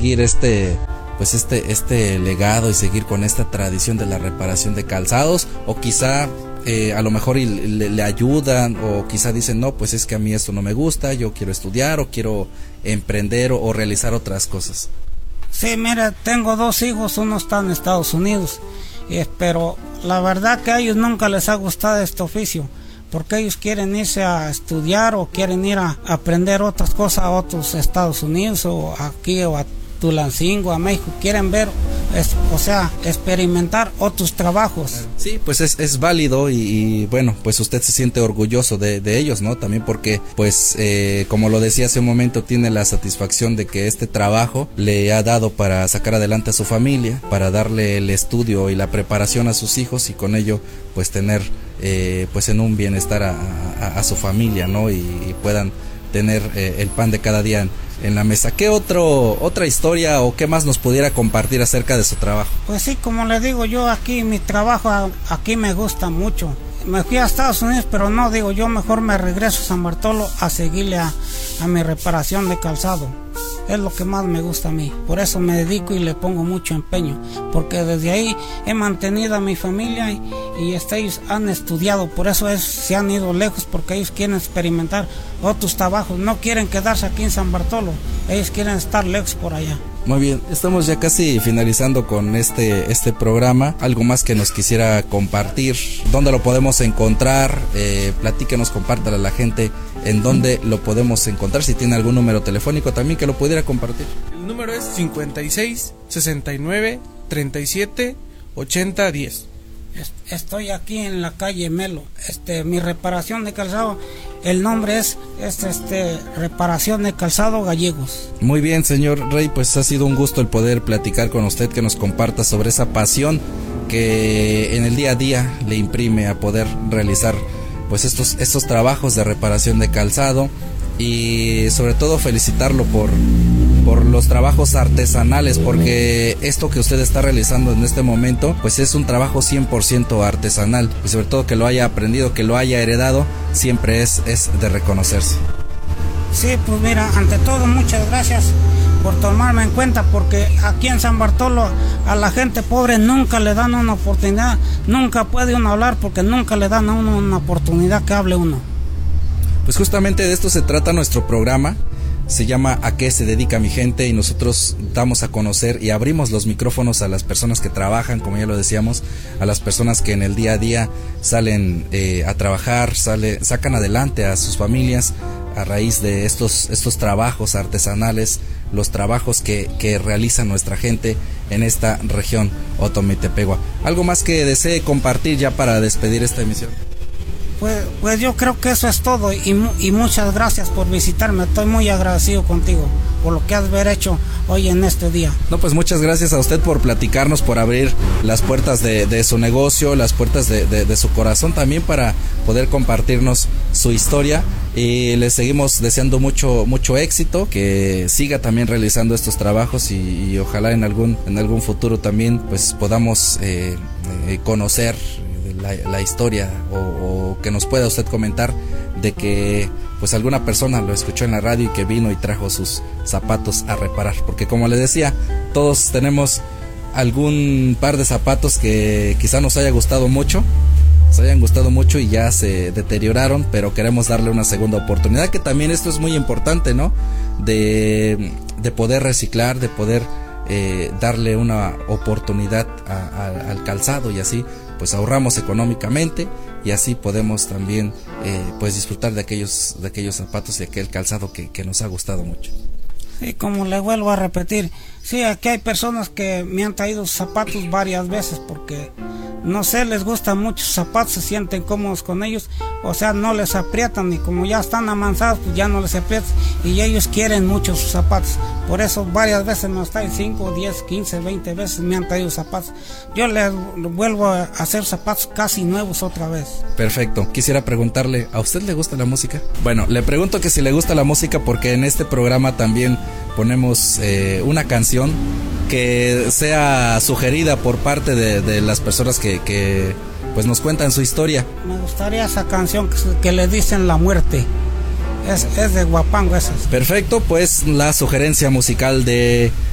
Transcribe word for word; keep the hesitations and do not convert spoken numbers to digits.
seguir este pues este este legado y seguir con esta tradición de la reparación de calzados, o quizá eh, a lo mejor le, le ayudan, o quizá dicen no, pues es que a mí esto no me gusta, yo quiero estudiar o quiero emprender o, o realizar otras cosas? Sí, mira, tengo dos hijos, uno está en Estados Unidos, eh, pero la verdad que a ellos nunca les ha gustado este oficio, porque ellos quieren irse a estudiar o quieren ir a aprender otras cosas a otros Estados Unidos o aquí o a Tulancingo, a México, quieren ver, es, o sea, experimentar otros trabajos. Sí, pues es, es válido y, y bueno, pues usted se siente orgulloso de, de ellos, ¿no? También porque, pues, eh, como lo decía hace un momento, tiene la satisfacción de que este trabajo le ha dado para sacar adelante a su familia, para darle el estudio y la preparación a sus hijos y con ello, pues, tener, eh, pues, en un bienestar a, a, a su familia, ¿no? Y, y puedan tener eh, el pan de cada día en, en la mesa. ¿Qué otro otra historia o qué más nos pudiera compartir acerca de su trabajo? Pues sí, como le digo, yo aquí mi trabajo aquí me gusta mucho. Me fui a Estados Unidos, pero no, digo, yo mejor me regreso a San Bartolo a seguirle a, a mi reparación de calzado. Es lo que más me gusta a mí, por eso me dedico y le pongo mucho empeño, porque desde ahí he mantenido a mi familia y, y hasta ellos han estudiado, por eso es, se han ido lejos, porque ellos quieren experimentar otros trabajos, no quieren quedarse aquí en San Bartolo, ellos quieren estar lejos por allá. Muy bien, estamos ya casi finalizando con este este programa. Algo más que nos quisiera compartir, ¿dónde lo podemos encontrar? Eh, platíquenos, compártale a la gente en dónde lo podemos encontrar, si tiene algún número telefónico también que lo pudiera compartir. El número es cincuenta y seis, sesenta y nueve, treinta y siete, ochenta, diez. Estoy aquí en la calle Melo. Este, mi reparación de calzado, el nombre es, es este, Reparación de Calzado Gallegos. Muy bien, señor Rey, pues ha sido un gusto el poder platicar con usted, que nos comparta sobre esa pasión que en el día a día le imprime a poder realizar pues estos, estos trabajos de reparación de calzado, y sobre todo felicitarlo por por los trabajos artesanales, porque esto que usted está realizando en este momento pues es un trabajo cien por ciento artesanal, y sobre todo que lo haya aprendido, que lo haya heredado, siempre es, es de reconocerse. Sí, pues mira, ante todo muchas gracias por tomarme en cuenta, porque aquí en San Bartolo a la gente pobre nunca le dan una oportunidad, nunca puede uno hablar porque nunca le dan a uno una oportunidad que hable uno. Pues justamente de esto se trata nuestro programa. Se llama ¿A qué se dedica mi gente? Y nosotros damos a conocer y abrimos los micrófonos a las personas que trabajan, como ya lo decíamos, a las personas que en el día a día salen eh, a trabajar, sale, sacan adelante a sus familias a raíz de estos, estos trabajos artesanales, los trabajos que, que realiza nuestra gente en esta región Otomitepegua. ¿Algo más que desee compartir ya para despedir esta emisión? Pues, pues yo creo que eso es todo, y, y muchas gracias por visitarme. Estoy muy agradecido contigo por lo que has haber hecho hoy en este día. No, pues muchas gracias a usted por platicarnos, por abrir las puertas de, de su negocio, las puertas de, de, de su corazón también, para poder compartirnos su historia, y les seguimos deseando mucho mucho éxito, que siga también realizando estos trabajos, y, y ojalá en algún en algún futuro también pues podamos eh, eh, conocer La, la historia, o, o que nos pueda usted comentar de que pues alguna persona lo escuchó en la radio y que vino y trajo sus zapatos a reparar, porque como le decía, todos tenemos algún par de zapatos que quizá nos haya gustado mucho, nos hayan gustado mucho y ya se deterioraron, pero queremos darle una segunda oportunidad, que también esto es muy importante, ¿no? De, de poder reciclar, de poder eh, darle una oportunidad a, a, al calzado, y así pues ahorramos económicamente, y así podemos también eh, pues disfrutar de aquellos de aquellos zapatos y aquel calzado que, que nos ha gustado mucho. Sí, como le vuelvo a repetir, sí, aquí hay personas que me han traído zapatos varias veces porque no sé, les gustan mucho sus zapatos, se sienten cómodos con ellos, o sea, no les aprietan, y como ya están amansados, pues ya no les aprietan, y ellos quieren mucho sus zapatos. Por eso varias veces me traen cinco, diez, quince, veinte veces me han traído zapatos. Yo les vuelvo a hacer zapatos casi nuevos otra vez. Perfecto. Quisiera preguntarle, ¿a usted le gusta la música? Bueno, le pregunto que si le gusta la música, porque en este programa también ponemos eh, una canción que sea sugerida por parte de, de las personas que, que pues nos cuentan su historia. Me gustaría esa canción que, que le dicen La Muerte. Es, es de Guapango esas. Perfecto, pues la sugerencia musical de